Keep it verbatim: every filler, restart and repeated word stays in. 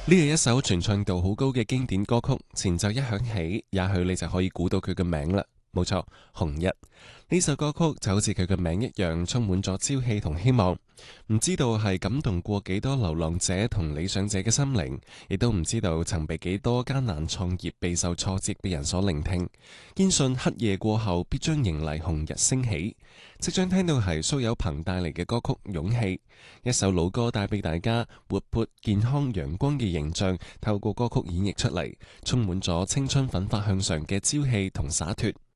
呢係一首傳唱度好高嘅經典歌曲，前奏一響起，也許你就可以估到佢嘅名啦。冇錯，紅日。呢首歌曲就好似佢嘅名一樣，充滿咗朝氣同希望。唔知道係感動過幾多流浪者同理想者嘅心靈，亦都唔知道曾被幾多艱難創業、備受挫折嘅人所聆聽。堅信黑夜過後必將迎嚟紅日升起。即將聽到係蘇有朋帶嚟嘅歌曲《勇氣》，一首老歌帶俾大家活潑、健康、陽光嘅形象，透過歌曲演繹出嚟，充滿咗青春奮發向上嘅朝氣同灑脫。